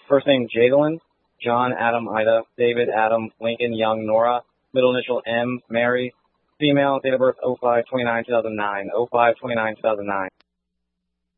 First name Jadalyn, John, Adam, Ida, David, Adam, Lincoln, Young, Nora, middle initial M, Mary, female, date of birth 05/29/2009, 05/29/2009.